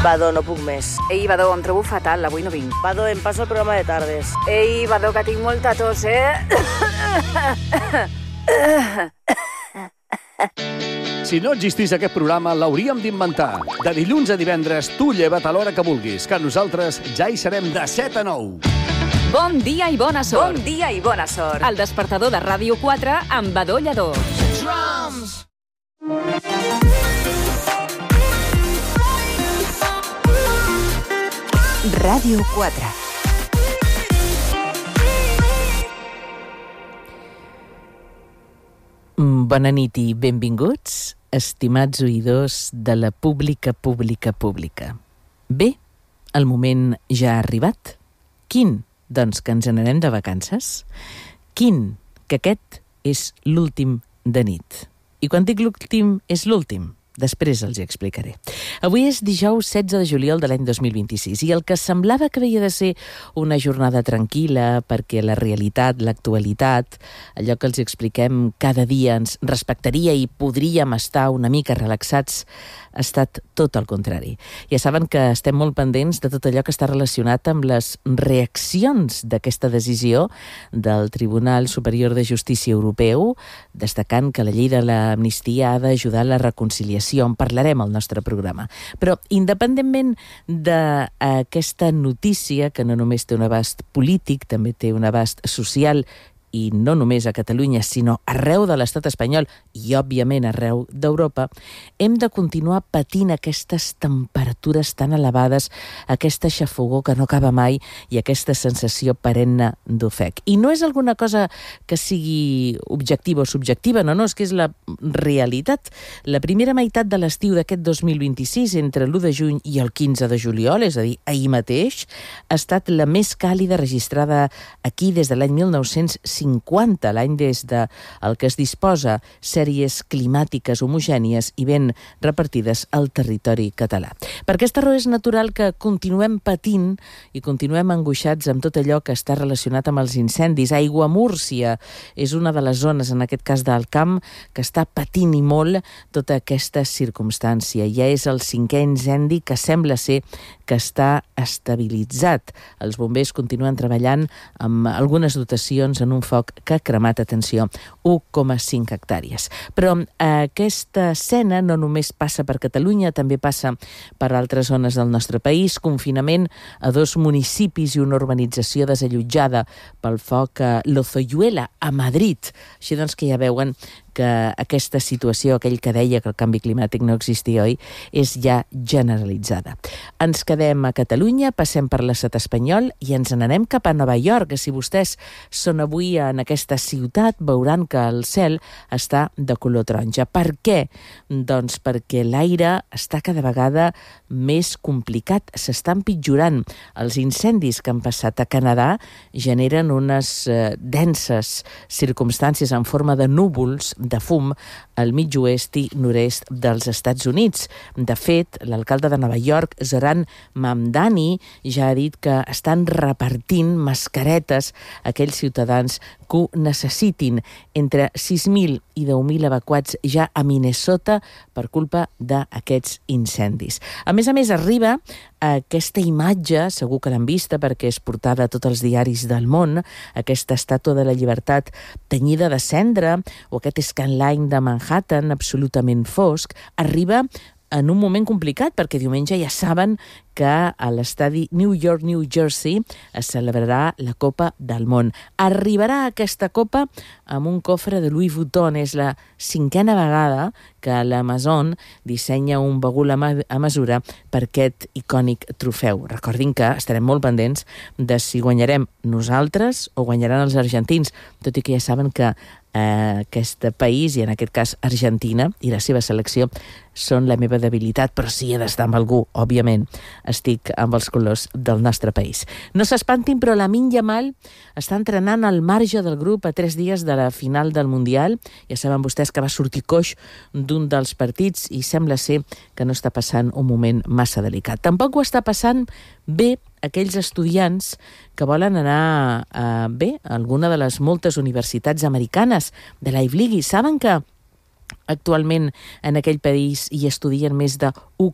Badó, no puc més. Ei, Badó, em trobo fatal, avui no vinc. Badó, em passo el programa de tardes. Ei, Badó, que tinc molta tos, Si no existís aquest programa, l'hauríem d'inventar. De dilluns a divendres, tu lleva't a l'hora que vulguis, que nosaltres ja hi serem de 7 a 9. Bon dia i bona sort. Bon dia i bona sort. El despertador de Ràdio 4 amb Badó Lledó. Drums. Ràdio 4. Bona nit i benvinguts, estimats oïdors de la pública. Bé, el moment ja ha arribat. Quin? Doncs que ens n'anem de vacances. Quin? Que aquest és l'últim de nit. I quan dic l'últim, és l'últim. Després els hi explicaré. Avui és dijous 16 de juliol de l'any 2026 i el que semblava que havia de ser una jornada tranquil·la perquè la realitat, l'actualitat, allò que els expliquem cada dia ens respectaria i podríem estar una mica relaxats, ha estat tot el contrari. Ja saben que estem molt pendents de tot allò que està relacionat amb les reaccions d'aquesta decisió del Tribunal Superior de Justícia Europeu, destacant que la llei de l'amnistia ha d'ajudar a la reconciliació. En parlarem al nostre programa. Però, independentment d'aquesta notícia, que no només té un abast polític, també té un abast social, i no només a Catalunya, sinó arreu de l'estat espanyol i, òbviament, arreu d'Europa, hem de continuar patint aquestes temperatures tan elevades, aquesta xafogor que no acaba mai i aquesta sensació perenne d'ofec. I no és alguna cosa que sigui objectiva o subjectiva, no, és que és la realitat. La primera meitat de l'estiu d'aquest 2026, entre l'1 de juny i el 15 de juliol, és a dir, ahir mateix, ha estat la més càlida registrada aquí des de l'any 1950, l'any des del que es disposa sèries climàtiques homogènies i ben repartides al territori català. Per aquesta raó és natural que continuem patint i continuem angoixats amb tot allò que està relacionat amb els incendis. Aiguamúrcia és una de les zones, en aquest cas del camp, que està patint i molt tota aquesta circumstància. Ja és el 5è incendi que sembla ser que està estabilitzat. Els bombers continuen treballant amb algunes dotacions en un foc que ha cremat, atenció, 1,5 hectàrees. Però aquesta escena no només passa per Catalunya, també passa per altres zones del nostre país. Confinament a 2 municipis i una urbanització desallotjada pel foc a Lozoyuela, a Madrid. Així doncs que ja veuen que aquesta situació, aquell que deia que el canvi climàtic no existia, oi, és ja generalitzada. Ens quedem a Catalunya, passem per l'estat espanyol i ens n'anem cap a Nova York. Si vostès són avui en aquesta ciutat, veuran que el cel està de color taronja. Per què? Doncs perquè l'aire està cada vegada més complicat, s'està empitjorant. Els incendis que han passat a Canadà generen unes denses circumstàncies en forma de núvols de fum al mig oest i nord-est dels Estats Units. De fet, l'alcalde de Nova York, Zohran Mamdani, ja ha dit que estan repartint mascaretes a aquells ciutadans que ho necessitin. Entre 6.000 i 10.000 evacuats ja a Minnesota per culpa d'aquests incendis. A més, arriba aquesta imatge, segur que l'han vista perquè és portada a tots els diaris del món, aquesta estàtua de la llibertat tenyida de cendra o aquest skyline de Manhattan absolutament fosc, arriba en un moment complicat, perquè diumenge ja saben que a l'estadi New York-New Jersey es celebrarà la Copa del Món. Arribarà aquesta copa amb un cofre de Louis Vuitton. És la 5a vegada que l'Amazon dissenya un bagul a mesura per aquest icònic trofeu. Recordin que estarem molt pendents de si guanyarem nosaltres o guanyaran els argentins, tot i que ja saben que aquest país, i en aquest cas Argentina, i la seva selecció són la meva debilitat, però si he d'estar amb algú, òbviament, estic amb els colors del nostre país. No s'espantin, però Lamine Yamal està entrenant al marge del grup a 3 dies de la final del Mundial. Ja saben vostès que va sortir coix d'un dels partits i sembla ser que no està passant un moment massa delicat. Tampoc ho està passant bé aquells estudiants que volen anar a alguna de les moltes universitats americanes de l'Ivy League. Saben que actualment en aquell país hi estudien més de